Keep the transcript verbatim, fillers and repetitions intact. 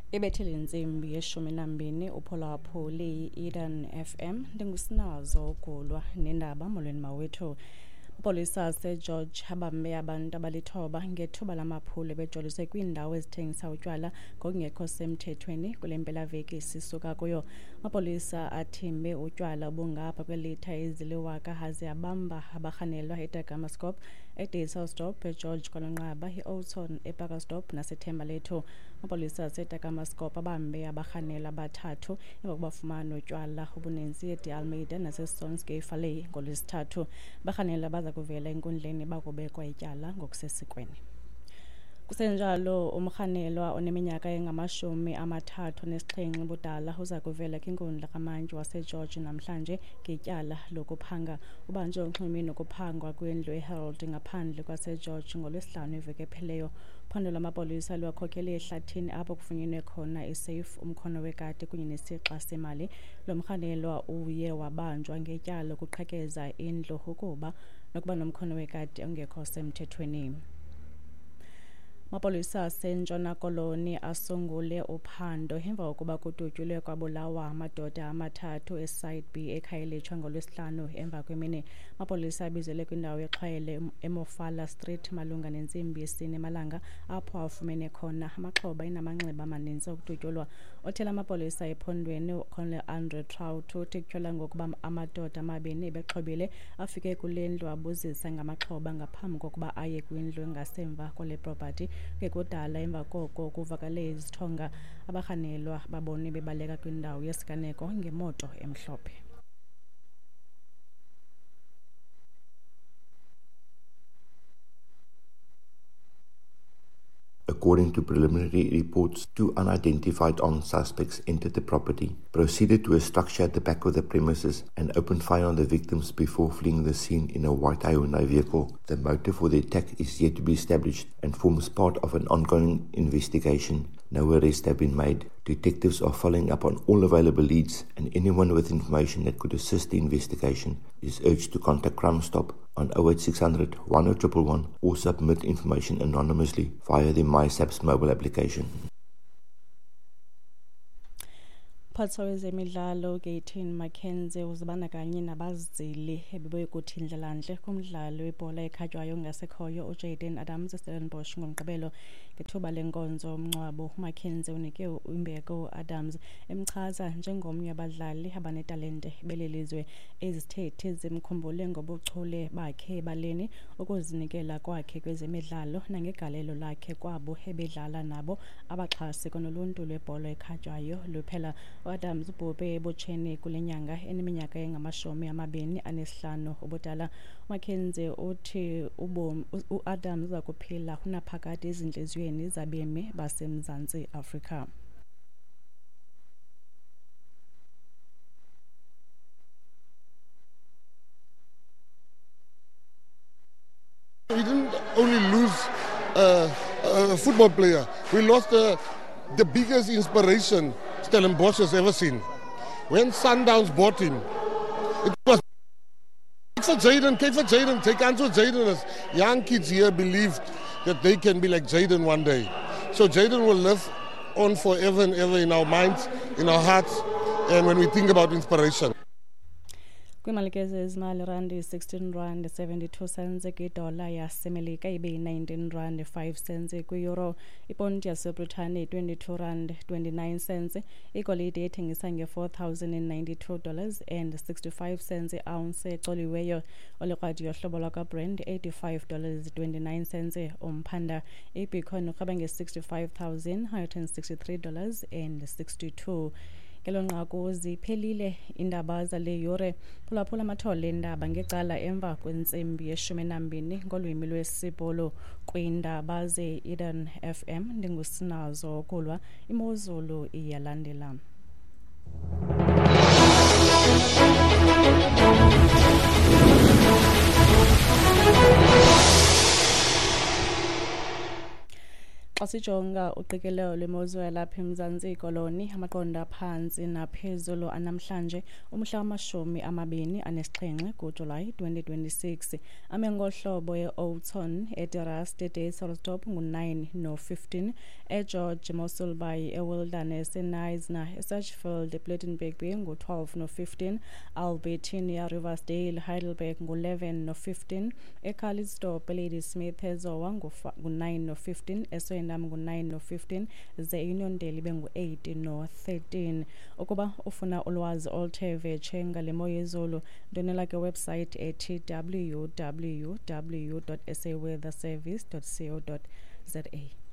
Ibethile insimbi yeshumi nambini uphulaphuli le-Eden F M ndingusinazo ukulwa nendaba molweni mawethu. Upolisa seGeorge abambe abantu abalithoba ngethuba lamaphule bejoliswe kwiindawo ezithengisa utywala ngokungekho semthethweni kule mpelaveki sisuka kuyo. Amapolisa athimbe utywala obungapha kwelitha eziliwaka aze abamba abarhanelwa eDagamaskop, eDayselsdorp, eGeorge Kolonqaba, eOuton, ePakasdorp nasethemba lethu. Amapolisa aseDagamaskop abambe abarhanelwa abathathu emva kokubafumana utywala obuninzi eDealmeida naseSonsgate Valley ngolwesithathu. Abarhanelwa baza kuvela enkundleni bakubekwa ityala ngokusesikweni. Kusenjalo umrhanelwa oneminyaka engamashumi amathathu nesixhenxe budala uza kuvela kwinkundla kaMantyi waseGeorge namhlanje ngetyala lokuphanga. Ubanjwe unxulumene nokuphangwa kwendlu eHerald ngaphandle kwaseGeorge ngolwesihlanu iveki epheleyo. Uphando lwamapolisa lwakhokele ehlathini apho kufunyenwe khona isafe, umkhono wekati kunye nesixa semali. Lo mrhanelwa uye wabanjwa ngetyala lokuqhekeza indlu ukuba nokuba nomkhono wekati ongekho semthethweni. Amapolisa aseNtshona Koloni asungule uphando emva kokuba kudutyulwe kwabulawa amadoda amathathu eside B eKhayelitsha ngolwesihlanu emva kwemini. Amapolisa abizele kwindawo exhwele eMofala Street malunga nentsimbi yesine emalanga apho afumene khona amaxhoba enamanxeba amaninzi okudutyulwa. Othela amapolisa ephondweni uColonel Andre Trout uthi kutyholwa ngokuba amadoda amabini bexhobile afike kule ndlu abuzisa ngamaxhoba ngaphambi kokuba aye kwindlu engasemva kole property. Kekudala emva koko kuvakale izithonga abarhanelwa babone bebaleka kwindawo yesiganeko ngemoto emhlophe. According to preliminary reports, two unidentified armed suspects entered the property, proceeded to a structure at the back of the premises and opened fire on the victims before fleeing the scene in a white Hyundai vehicle. The motive for the attack is yet to be established and forms part of an ongoing investigation. No arrests have been made. Detectives are following up on all available leads, and anyone with information that could assist the investigation is urged to contact Crime Stop on oh eight six hundred, one oh one one one or submit information anonymously via the MySaps mobile application. Uphathiswa wezemidlalo Gayton Mackenzie uzibandakanye nabazili ebebuye kuthindlelandle kumdlalo webhola ekhatywayo ngasekhoyo uJayden Adams eStellenbosch ngomgqibelo. Ngethuba lenkonzo umncwabo Mackenzie unike imbeko Adams emchaza njengomnye wabadlali abanetalente belelizwe. Izithethe zimkhumbule ngobuchule bakhe baleni, ukuzinikela kwakhe kwezemidlalo nangegalelo lakhe kwabo ebedlala nabo abaxhasi konoluntu lwebhola ekhatywayo luphela. Adams ubhubhe ebutsheni kule nyanga eneminyaka engamashumi amabini anesihlanu ubudala. Mackenzie uthi ubomi uAdams uza kuphila unaphakade ezintliziyweni zabemi baseMzantsi Afrika. We didn't only lose uh, a football player, we lost uh, the biggest inspiration Stellenbosch has ever seen. When Sundowns bought him, it was for Jayden, for Jayden, take on to Jayden. As young kids here believed that they can be like Jayden one day. So Jayden will live on forever and ever in our minds, in our hearts, and when we think about inspiration. Kwimalikeze ezimali randi sixteen rand seventy-two cents kwidola yasemelika ibe nineteen rand five cents kwi-euro. Iponti yaseBritane twenty-two rand twenty-nine cents. Igolide ethengisa nge-four thousand ninety-two dollars and sixty-five cents ounce ecoliweyo. Olikrwadi yohlobo lwakaBrand eighty-five dollars twenty-nine cents. Umphanda iBitcoin uqaba nge-sixty-five thousand one hundred sixty-three dollars and sixty-two. Kelonqaku ziphelile indaba zale yure. Phulaphula amathole endaba ngecala emva kwentsimbi yeshumi nambini ngolwimi lwesibholo kwiindaba ze-Eden F M. Ndingusinazo kulwa, imozulu iyalandela. Xa sijonga uqikelelo lwemozulu lapha eMzantsi Koloni, amaqonda phansi naphezulu anamhlanje umhla wamashumi amabini anesixhenxe kuJulayi twenty twenty-six. Amengohlobo e-Oudtshoorn, eTerras, eDayselsdorp ngu-nine no fifteen, eGeorge Moselbaai, eWilderness, eNyasna, eSatchfield, ePlettenberg Bay ngu-twelve no fifteen, Albertina, Riversdale, Heidelberg ngu-eleven no fifteen, eCalitzdorp, Ladysmith, eZowa ngu-nine no fifteen, eSwendam ngu-nine no fifteen, ze Uniondale ibe ngu-eight no thirteen. Ukuba ufuna ulwazi oluthe vetshe ngale mo yezulu, ndonela ke website ethi w w w dot s a weather service dot co dot za.